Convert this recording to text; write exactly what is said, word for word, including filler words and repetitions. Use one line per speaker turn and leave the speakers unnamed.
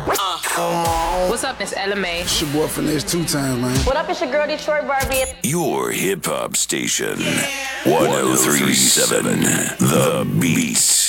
Uh. What's up, it's Ella May.
It's your boy Finesse two times, man.
What up, it's your girl Detroit Barbie.
Your hip hop station. Yeah. one oh three point seven The Beat.